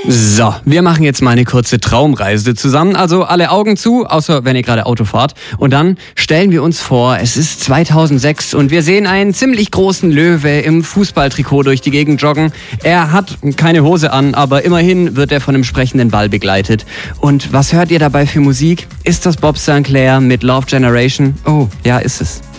So, wir machen jetzt mal eine kurze Traumreise zusammen. Also alle Augen zu, außer wenn ihr gerade Auto fahrt. Und dann stellen wir uns vor, es ist 2006 und wir sehen einen ziemlich großen Löwe im Fußballtrikot durch die Gegend joggen. Er hat keine Hose an, aber immerhin wird er von einem sprechenden Ball begleitet. Und was hört ihr dabei für Musik? Ist das Bob Sinclair mit Love Generation? Oh, ja, ist es.